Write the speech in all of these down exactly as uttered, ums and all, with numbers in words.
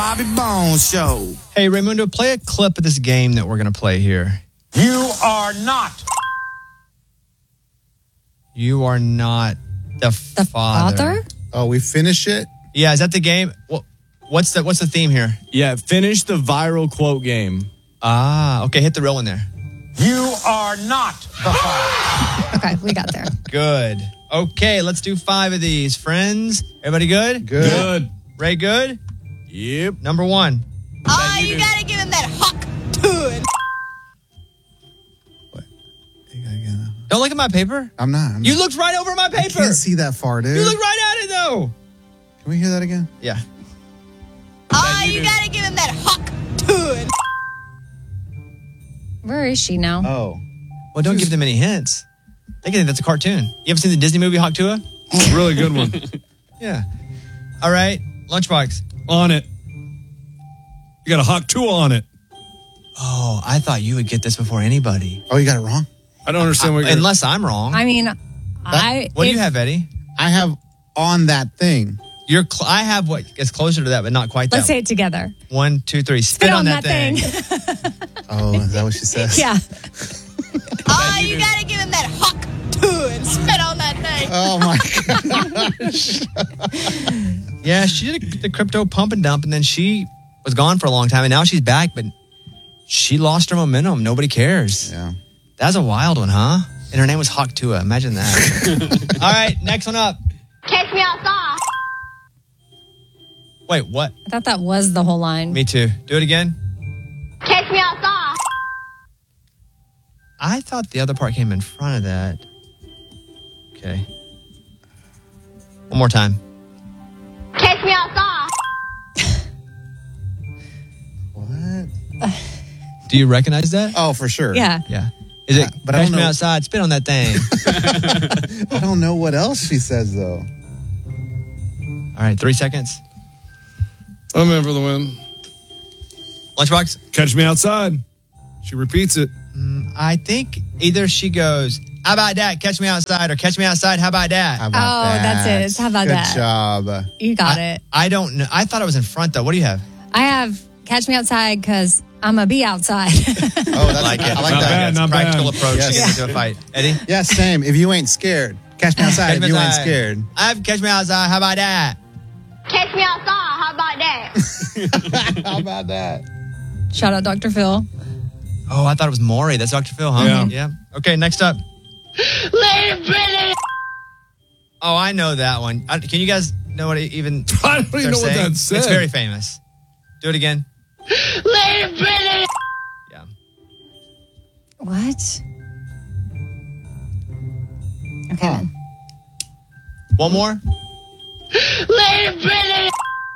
Bobby Bones Show. Hey, Raymundo, play a clip of this game that we're going to play here. You are not. You are not the, The father. father? Oh, we finish it? Yeah, is that the game? Well, what's the what's the theme here? Yeah, finish the viral quote game. Ah, okay, hit the real one there. You are not the father. Okay, we got there. Good. Okay, let's do five of these. Friends, everybody good? Good. Good. Ray good? Yep. Number one. Oh, you gotta give him that hawk tune. You gotta get that. Don't look at my paper. I'm not. I'm You not. looked right over my I paper. can't see that far, dude. You looked right at it, though. Can we hear that again? Yeah. Oh, you gotta give him that hawk tune. Where is she now? Oh. Well, don't give them any hints. They can think that's a cartoon. You ever seen the Disney movie Hawk Tuah? Really good one. Yeah. All right. Lunchbox. On it. You got a hawk tool on it. Oh, I thought you would get this before anybody. Oh, you got it wrong? I don't understand what you're... Unless I'm wrong. I mean, I. What do you if- have, Eddie? I have on that thing. You're. Cl- I have what is closer to that, but not quite that. Let's say it together. One, two, three. Spit, Spit on, on that, that thing. Oh, is that what she says? Yeah. Oh, you gotta give him that hawk tune. Spit on that thing. Oh, my God. Yeah, she did the crypto pump and dump, and then she was gone for a long time, and now she's back, but she lost her momentum. Nobody cares. Yeah. That's a wild one, huh? And her name was Hawk Tuah. Imagine that. All right, next one up. Catch me outside. Wait, what? I thought that was the whole line. Me too. Do it again. Catch me outside. I thought the other part came in front of that. Okay. One more time. Catch me outside. What? Do you recognize that? Oh, for sure. Yeah. Yeah. Is it, Uh, but I catch don't me know- outside, spit on that thing. I don't know what else she says, though. All right, three seconds. I'm in for the win. Lunchbox? Catch me outside. She repeats it. I think either she goes, how about that? Catch me outside, or catch me outside, how about that? How about Oh, that? that's it. It's how about Good that? Good job. You got I, it. I don't know. I thought it was in front, though. What do you have? I have catch me outside because I'm a bee outside. Oh, that's, I like it. I like Not that. bad, It's a not practical bad. approach Yes. to get into a fight. Eddie? Yeah, same. If you ain't scared, catch me outside. Catch if me you ain't outside. scared. I have catch me outside, how about that? Catch me outside. How about that? How about that? Shout out Doctor Phil. Oh, I thought it was Maury. That's Doctor Phil, huh? Yeah. Yeah. Okay, next up. Lady Brittany. Oh, I know that one. I, can you guys know what it even I don't even they're know what saying? that said. It's very famous. Do it again. Lady Brittany. Yeah. What? Okay. Huh. then. One more. Lady Brittany.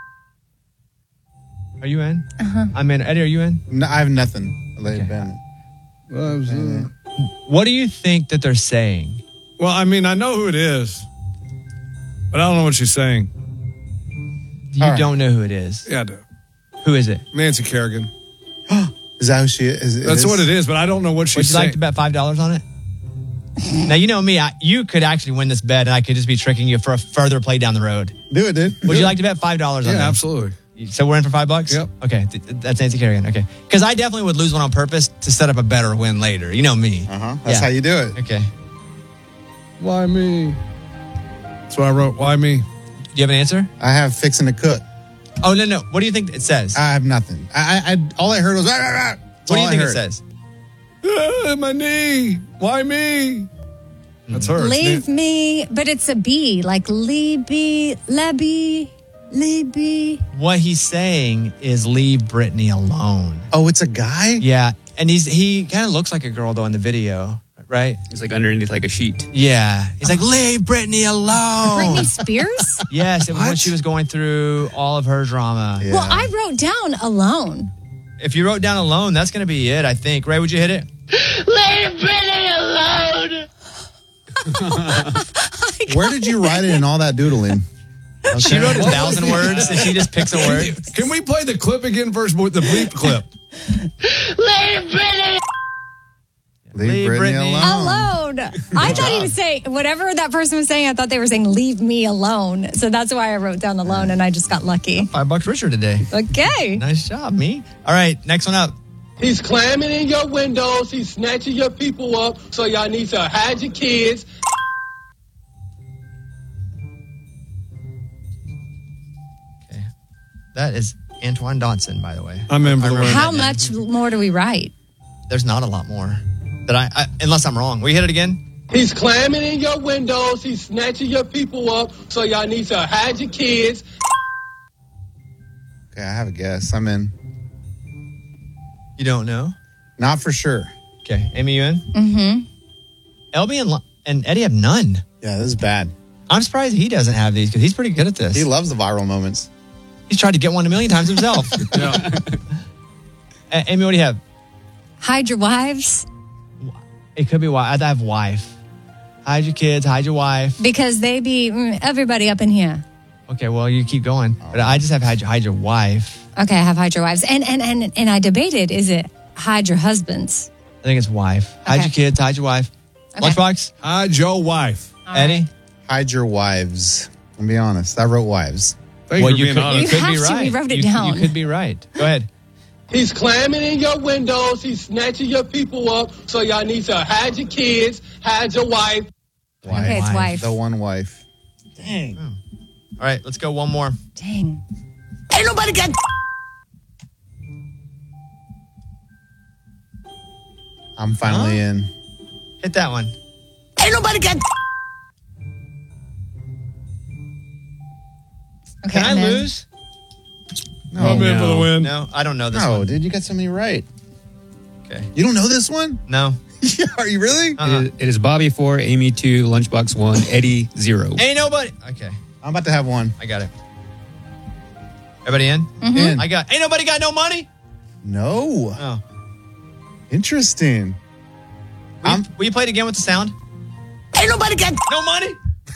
Are you in? Uh-huh. I'm in. Eddie, are you in? No, I have nothing. Lady Okay. Bennett. Well, What do you think that they're saying? I mean, I know who it is, but I don't know what she's saying. You All right. don't know who it is. Yeah, I do. Who is it? Nancy Kerrigan. Is that who she is? It That's is? what it is, but I don't know what she's Would you saying. like to bet five dollars on it? Now, you know me. I, you could actually win this bet, and I could just be tricking you for a further play down the road. Do it, dude. Would you like to bet five dollars on yeah, that? absolutely. So we're in for five bucks? Yep. Okay, th- that's Nancy Kerrigan. Okay. Because I definitely would lose one on purpose to set up a better win later. You know me. Uh-huh. That's Yeah. how you do it. Okay. Why me? That's what I wrote. Why me? Do you have an answer? I have fixing to cook. Oh, no, no. What do you think it says? I have nothing. I, I, I all I heard was. Rah, rah, rah. That's what do all you I think it heard. says? Ah, my knee. Why me? That's her. It's Leave Nan- me, but it's a bee, like Libby, Lebby, Libby. What he's saying is leave Brittany alone. Oh, it's a guy. Yeah. And he's he kind of looks like a girl, though, in the video, right? It's like underneath like a sheet. Yeah. He's like, leave Brittany alone. Britney Spears? Yes, it was when What? she was going through all of her drama. Yeah. Well, I wrote down alone. If you wrote down alone, that's going to be it, I think. Ray, would you hit it? Leave Brittany alone. Where did you write it in all that doodling? She wrote a thousand words, and she just picks a word. Can we play the clip again first with the bleep clip? Leave Brittany. Leave, Leave Brittany, Brittany alone. Alone. I thought he was saying, whatever that person was saying, I thought they were saying, leave me alone. So that's why I wrote down alone and I just got lucky. Five bucks richer today. Okay. Nice job, me. All right, next one up. He's climbing in your windows. He's snatching your people up. So y'all need to hide your kids. Okay. That is Antoine Dotson, by the way. I remember I the remember one. How much more do we write? There's not a lot more. That I, I unless I'm wrong. Will you hit it again? He's climbing in your windows. He's snatching your people up. So y'all need to hide your kids. Okay, I have a guess. I'm in. You don't know? Not for sure. Okay. Amy, you in? Mm-hmm. L B and, Lo- and Eddie have none. Yeah, this is bad. I'm surprised he doesn't have these because he's pretty good at this. He loves the viral moments. He's tried to get one a million times himself. Yeah. Uh, Amy, what do you have? Hide your wives It could be wife. I have wife. Hide your kids. Hide your wife. because they be mm, everybody up in here. Okay, well, you keep going. But I just have hide your, hide your wife. Okay, I have hide your wives. And, and, and, and I debated, is it hide your husbands? I think it's wife. Hide Okay. your kids. Hide your wife. Okay. Lunchbox? Hide your wife. Eddie? Hide your wives. I'll be honest. I wrote wives. Thanks Well, for you being could, honest. you could have be to. right. We wrote it you, down. You could be right. Go ahead. He's climbing in your windows. He's snatching your people up. So y'all need to hide your kids, hide your wife. Wife. Okay, it's wife. The one wife. Dang. All right, let's go one more. Dang. Ain't nobody got I'm finally Huh? in. Hit that one. ain't nobody got Okay, Can I I'm in. lose? No, I'm in for the win. No, I don't know this no, one. dude, you got so many right. Okay. You don't know this one? No. Yeah, are you really? Uh-uh. It, is, it is Bobby four, Amy two, Lunchbox one, Eddie zero. Ain't nobody. Okay, I'm about to have one. I got it. Everybody in? In. I got. Ain't nobody got no money? No. Oh. Interesting. Will you, I'm- will you play it again with the sound? ain't nobody got No money?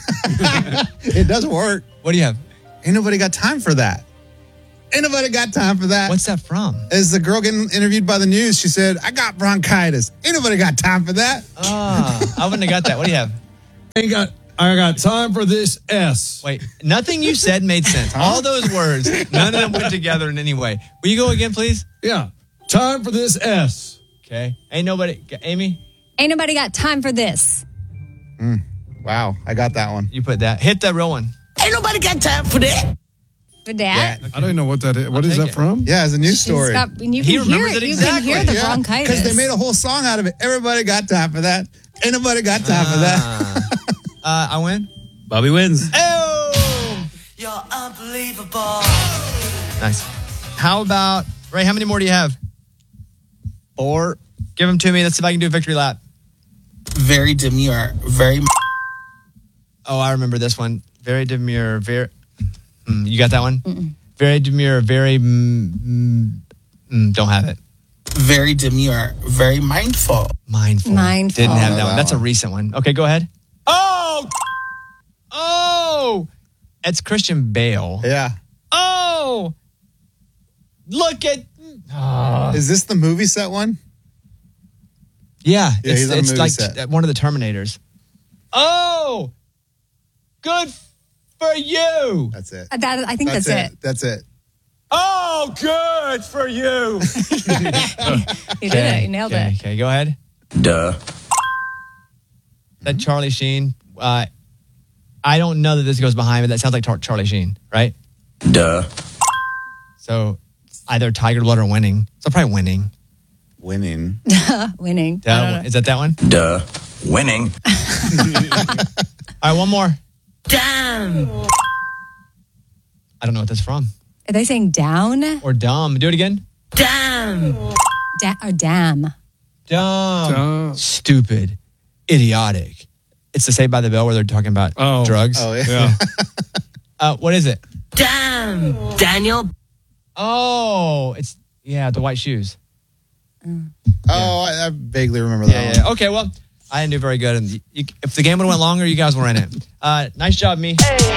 It does work. What do you have? Ain't nobody got time for that. Ain't nobody got time for that. What's that from? As the girl getting interviewed by the news, she said, I got bronchitis. Ain't nobody got time for that. Ah, I wouldn't have got that. What do you have? Ain't got. I got time for this S. Wait, nothing you said made sense. All those words, none of them went together in any way. Will you go again, please? Yeah. Time for this S. Okay. Ain't nobody. Amy, Ain't nobody got time for this. Wow, I got that one. you put that. Hit the real one. ain't nobody got time for that. For that. I don't know what that is. What is take that it. from? Yeah, it's a news She's story. got- and you He can hear remembers it. it You can hear exactly. the bronchitis. Because they made a whole song out of it. Everybody got time for that. Ain't nobody got time for that. Uh, I win. Bobby wins. Oh, You're unbelievable. nice. How about Ray? How many more do you have? Four. Give them to me. Let's see if I can do a victory lap. Very demure. Very. Oh, I remember this one. Very demure. Very. Mm, you got that one? Mm-mm. Very demure. Very. Mm, mm, mm, don't have it. Very demure. Very mindful. Mindful. Mindful. Didn't have Oh, that one. that That's a one. recent one. Okay, go ahead. Oh. Oh. It's Christian Bale. Yeah. Oh. Look at. Is this the movie set one? Yeah, Yeah, it's, he's on a it's movie like set. one of the Terminators. Oh, good for you. That's it. Uh, That, I think that's, it. That's it. Oh, good for you. You did it. You nailed okay, it. Okay, go ahead. Duh. That Charlie Sheen. Uh, I don't know that this goes behind, but that sounds like Tar- Charlie Sheen, right? Duh. So either Tiger Blood or Winning. So probably Winning. Winning. Winning. I don't Uh, know. is that that one? Duh. Winning. All right, one more. Damn. I don't know what that's from. Are they saying down? Or dumb. Do it again. Damn. Da- or damn? Dumb. Dumb. Stupid. Idiotic. It's the Saved by the Bell where they're talking about Oh. drugs. Oh, yeah. Yeah. Uh, what is it? Damn. Daniel. Oh, it's, yeah, the white shoes. Oh, I, I vaguely remember that Yeah, one. yeah. Okay, well, I didn't do very good. And you, if the game would have went longer, you guys were in it. Uh, nice job, me.